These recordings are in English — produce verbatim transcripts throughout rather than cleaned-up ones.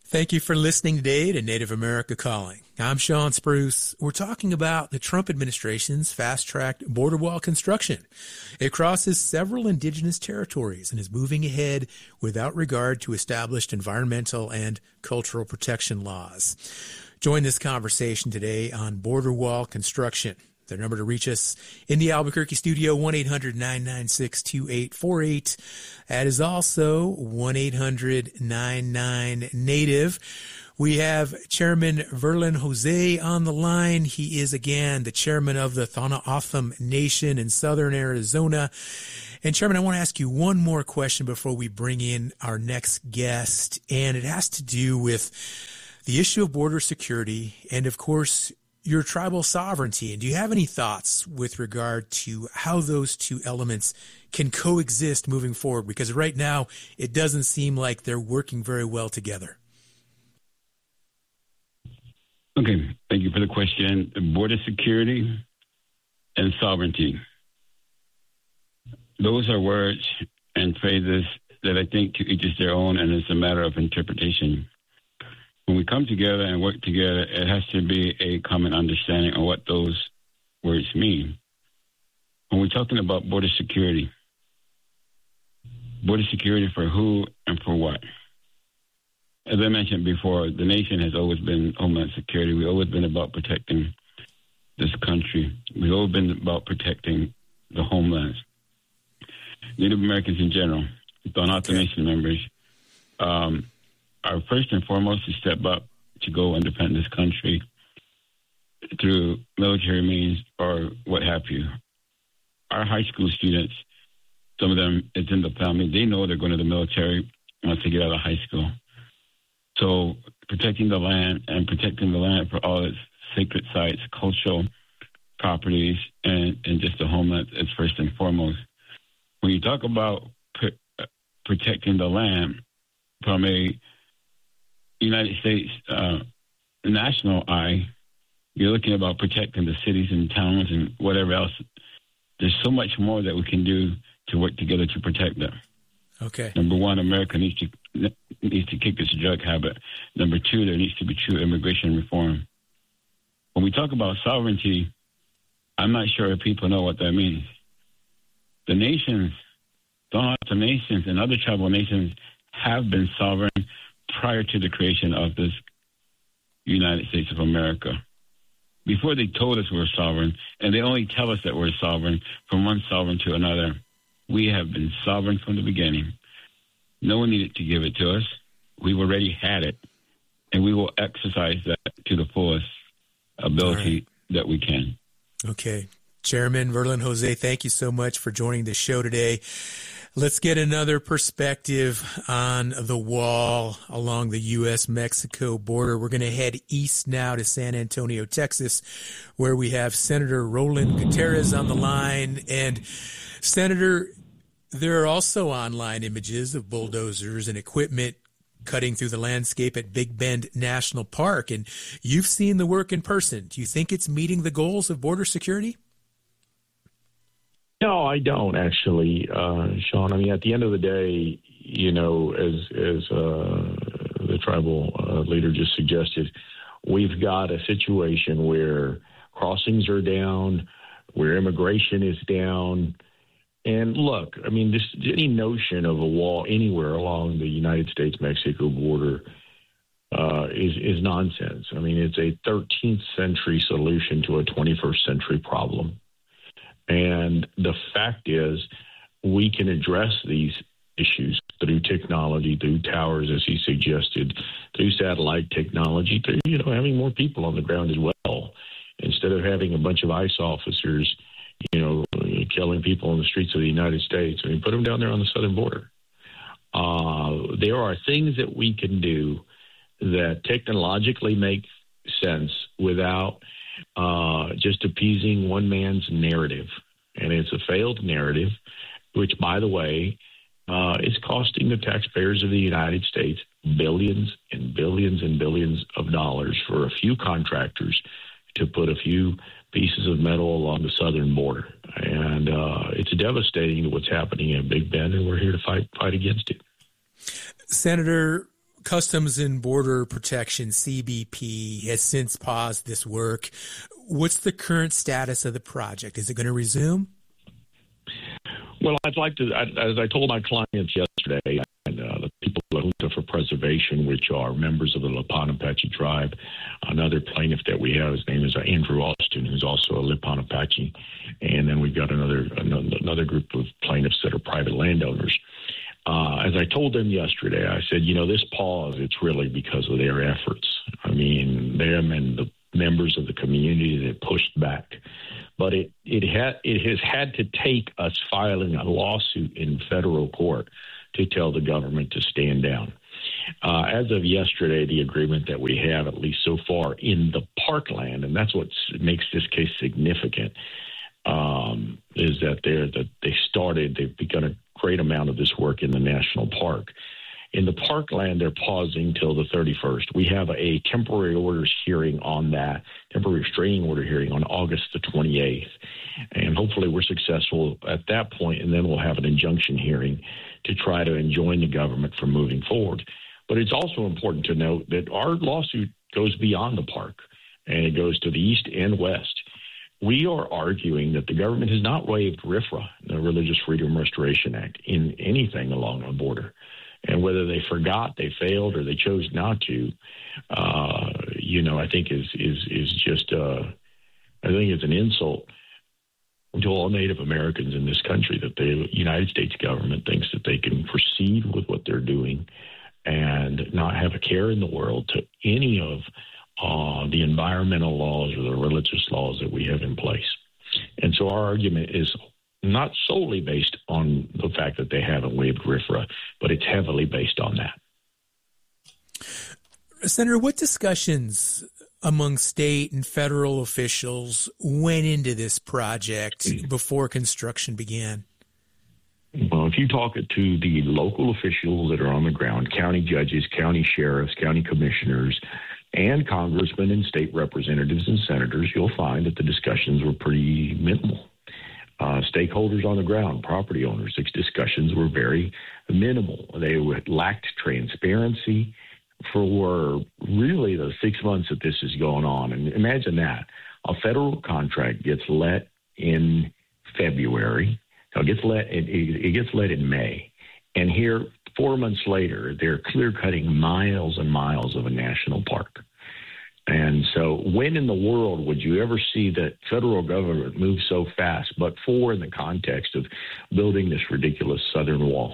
Thank you for listening today to Native America Calling. I'm Sean Spruce. We're talking about the Trump administration's fast-tracked border wall construction. It crosses several indigenous territories and is moving ahead without regard to established environmental and cultural protection laws. Join this conversation today on border wall construction. The number to reach us in the Albuquerque studio, one eight hundred nine nine six two eight four eight. That is also one eight hundred nine nine Native. We have Chairman Verlin Jose on the line. He is, again, the chairman of the Tohono O'odham Nation in southern Arizona. And, Chairman, I want to ask you one more question before we bring in our next guest, and it has to do with the issue of border security and, of course, your tribal sovereignty. And do you have any thoughts with regard to how those two elements can coexist moving forward? Because right now, it doesn't seem like they're working very well together. Okay, thank you for the question. Border security and sovereignty. Those are words and phrases that I think to each is their own, and it's a matter of interpretation. When we come together and work together, it has to be a common understanding of what those words mean. When we're talking about border security, border security for who and for what? As I mentioned before, the nation has always been homeland security. We've always been about protecting this country. We've always been about protecting the homelands. Native Americans in general, Tohono O'odham Nation members, um, are first and foremost to step up to go and defend this country through military means or what have you. Our high school students, some of them, it's in the family, they know they're going to the military once they get out of high school. So protecting the land and protecting the land for all its sacred sites, cultural properties, and, and just the homeland is first and foremost. When you talk about pr- protecting the land from a United States uh, national eye, you're looking about protecting the cities and towns and whatever else. There's so much more that we can do to work together to protect them. Okay. Number one, America needs to needs to kick this drug habit. Number two, there needs to be true immigration reform. When we talk about sovereignty, I'm not sure if people know what that means. The nations, Tohono O'odham nations and other tribal nations have been sovereign prior to the creation of this United States of America. Before they told us we were sovereign, and they only tell us that we're sovereign from one sovereign to another, we have been sovereign from the beginning. No one needed to give it to us. We already had it, and we will exercise that to the fullest ability right. that we can. Okay. Chairman Verlin Jose, thank you so much for joining the show today. Let's get another perspective on the wall along the U S Mexico border. We're going to head east now to San Antonio, Texas, where we have Senator Roland Gutierrez on the line. And Senator, there are also online images of bulldozers and equipment cutting through the landscape at Big Bend National Park. And you've seen the work in person. Do you think it's meeting the goals of border security? No, I don't actually, uh, Sean. I mean, at the end of the day, you know, as as uh, the tribal uh, leader just suggested, we've got a situation where crossings are down, where immigration is down. And look, I mean, this any notion of a wall anywhere along the United States-Mexico border uh, is is nonsense. I mean, it's a thirteenth century solution to a twenty-first century problem. And the fact is, we can address these issues through technology, through towers, as he suggested, through satellite technology, through, you know, having more people on the ground as well, instead of having a bunch of ICE officers, you know, killing people in the streets of the United States. I mean, put them down there on the southern border. Uh, there are things that we can do that technologically make sense without uh, just appeasing one man's narrative. And it's a failed narrative, which, by the way, uh, is costing the taxpayers of the United States billions and billions and billions of dollars for a few contractors to put a few pieces of metal along the southern border. And uh, it's devastating what's happening at Big Bend, and we're here to fight fight against it. Senator, Customs and Border Protection, C B P, has since paused this work. What's the current status of the project? Is it going to resume? Well, I'd like to, as I told my clients yesterday, and, uh, the people of the Junta for Preservation, which are members of the Lipan Apache tribe, another plaintiff that we have, his name is Andrew Austin, who's also a Lipan Apache, and then we've got another another group of plaintiffs that are private landowners. Uh, as I told them yesterday, I said, you know, this pause, it's really because of their efforts. I mean, them and the members of the community that pushed back. But it it, ha- it has had to take us filing a lawsuit in federal court to tell the government to stand down. Uh, as of yesterday, the agreement that we have, at least so far, in the parkland, and that's what makes this case significant, um, is that they're that they started, they've begun a great amount of this work in the national park. In the parkland, they're pausing till the thirty-first. We have a temporary orders hearing on that, temporary restraining order hearing on August the twenty-eighth. And hopefully we're successful at that point, and then we'll have an injunction hearing to try to enjoin the government from moving forward. But it's also important to note that our lawsuit goes beyond the park, and it goes to the east and west. We are arguing that the government has not waived R F R A, the Religious Freedom Restoration Act, in anything along the border. And whether they forgot, they failed, or they chose not to, uh, you know, I think is is is just, uh, I think it's an insult to all Native Americans in this country that the United States government thinks that they can proceed with what they're doing and not have a care in the world to any of uh, the environmental laws or the religious laws that we have in place. And so our argument is not solely based on the fact that they haven't waived R F R A, but it's heavily based on that. Senator, what discussions among state and federal officials went into this project before construction began? Well, if you talk to the local officials that are on the ground, county judges, county sheriffs, county commissioners, and congressmen and state representatives and senators, you'll find that the discussions were pretty minimal. Uh, stakeholders on the ground, property owners, these discussions were very minimal. They lacked transparency for really the six months that this is going on. And imagine that. A federal contract gets let in February. So it gets let, it, it gets let in May. And here, four months later, they're clear-cutting miles and miles of a national park. And so when in the world would you ever see that federal government move so fast, but for in the context of building this ridiculous southern wall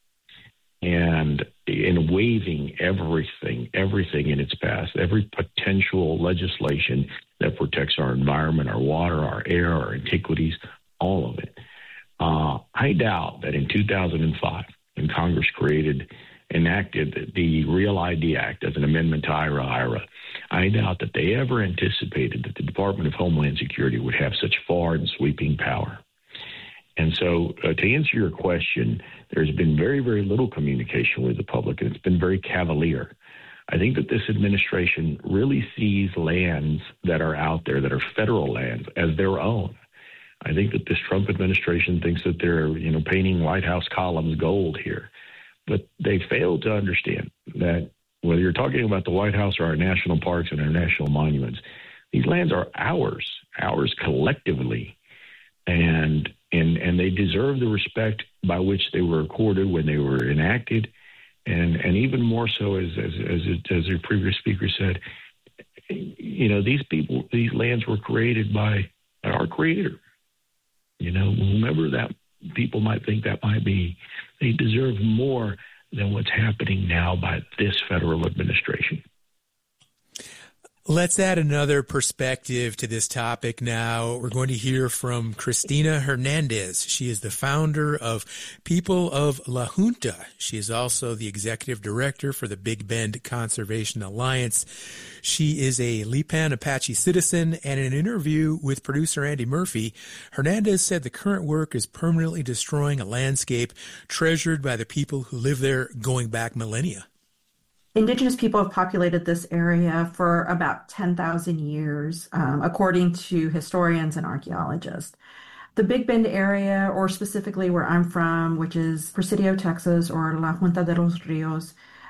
and in waiving everything, everything in its path, every potential legislation that protects our environment, our water, our air, our antiquities, all of it. Uh, I doubt that in two thousand five, when Congress created, enacted the Real I D Act as an amendment to I R A, I R A, I doubt that they ever anticipated that the Department of Homeland Security would have such far and sweeping power. And so uh, to answer your question, there's been very, very little communication with the public, and it's been very cavalier. I think that this administration really sees lands that are out there that are federal lands as their own. I think that this Trump administration thinks that they're, you know, painting White House columns gold here. But they fail to understand that whether you're talking about the White House or our national parks and our national monuments, these lands are ours, ours collectively. And and and they deserve the respect by which they were accorded when they were enacted. And and even more so, as as as, as your previous speaker said, you know, these people, these lands were created by our Creator. You know, whomever that people might think that might be, they deserve more than what's happening now by this federal administration. Let's add another perspective to this topic now. We're going to hear from Cristina Hernandez. She is the founder of People of La Junta. She is also the executive director for the Big Bend Conservation Alliance. She is a Lipan Apache citizen, and in an interview with producer Andy Murphy, Hernandez said the current work is permanently destroying a landscape treasured by the people who live there going back millennia. Indigenous people have populated this area for about ten thousand years, um, according to historians and archaeologists. The Big Bend area, or specifically where I'm from, which is Presidio, Texas, or La Junta de los Rios,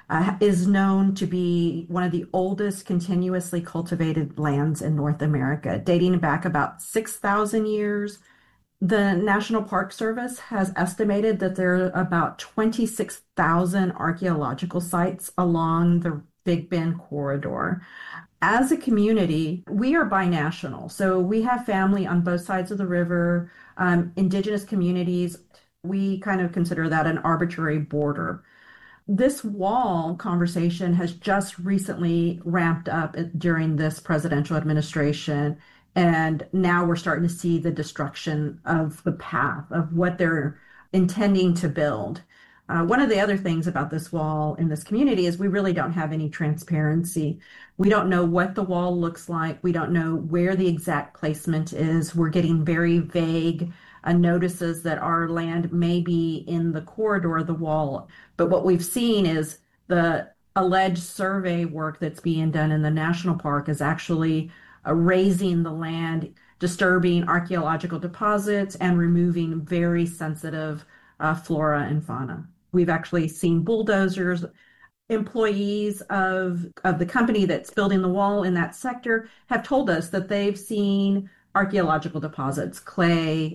uh, is known to be one of the oldest continuously cultivated lands in North America, dating back about six thousand years. The National Park Service has estimated that there are about twenty-six thousand archaeological sites along the Big Bend corridor. As a community, we are binational. So we have family on both sides of the river, um, indigenous communities. We kind of consider that an arbitrary border. This wall conversation has just recently ramped up during this presidential administration. And now we're starting to see the destruction of the path of what they're intending to build. Uh, one of the other things about this wall in this community is we really don't have any transparency. We don't know what the wall looks like. We don't know where the exact placement is. We're getting very vague uh, notices that our land may be in the corridor of the wall. But what we've seen is the alleged survey work that's being done in the national park is actually uh, raising the land, disturbing archaeological deposits, and removing very sensitive uh, flora and fauna. We've actually seen bulldozers. Employees of, of the company that's building the wall in that sector have told us that they've seen archaeological deposits, clay,